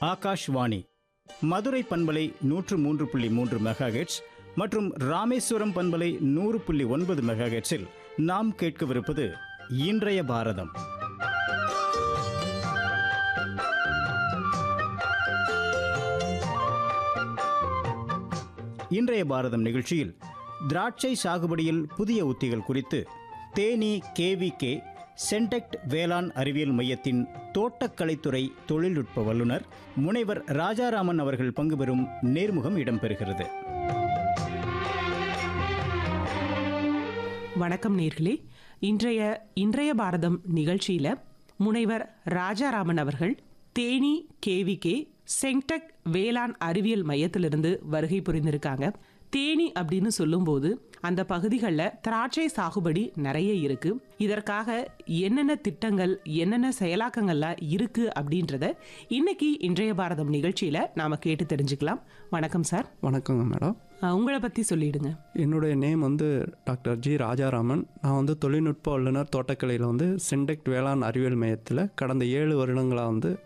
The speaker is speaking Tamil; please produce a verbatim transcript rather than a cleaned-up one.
ஆகாஷ்வாணி மதுரை பண்பலை நூற்று மூன்று புள்ளி மூன்று மெகாஹெட்ஸ் மற்றும் ராமேஸ்வரம் பண்பலை நூறு புள்ளி ஒன்பது மெகாஹெட்ஸில் நாம் கேட்கவிருப்பது இன்றைய பாரதம். இன்றைய பாரதம் நிகழ்ச்சியில் திராட்சை சாகுபடியில் புதிய உத்திகள் குறித்து தேனி கேவிகே சென்டெக்ட் வேளாண் அறிவியல் மையத்தின் தோட்டக்கலைத்துறை தொழில்நுட்ப வல்லுநர் முனைவர் ராஜாராமன் அவர்கள் பங்கு பெறும் நேர்முகம் இடம்பெறுகிறது. வணக்கம் நேர்களே. இன்றைய இன்றைய பாரதம் நிகழ்ச்சியில முனைவர் ராஜாராமன் அவர்கள் தேனி கேவிகே சென்டெக்ட் வேளாண் அறிவியல் மையத்திலிருந்து வருகை புரிந்திருக்காங்க. தேனி அப்படின்னு சொல்லும்போது அந்த பகுதிகளில் திராட்சை சாகுபடி நிறைய இருக்கு. இதற்காக என்னென்ன திட்டங்கள் என்னென்ன செயலாக்கங்கள்லாம் இருக்கு அப்படின்றத இன்னைக்கு இன்றைய பாரதம் நிகழ்ச்சியில நாம கேட்டு தெரிஞ்சுக்கலாம். வணக்கம் சார். வணக்கங்க மேடம். உங்களை பற்றி சொல்லிடுங்க. என்னுடைய நேம் வந்து டாக்டர் ஜி ராஜாராமன். நான் வந்து தொழில்நுட்ப வல்லுநர் தோட்டக்கலையில் வந்து சென்டெக்ட் வேளாண் அறிவியல் மையத்தில் கடந்த ஏழு வருடங்களாக வந்து